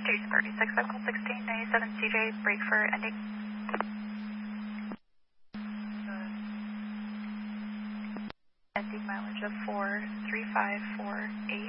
36, I've called 1697 CJ, brake for ending. Ending mileage of 43548.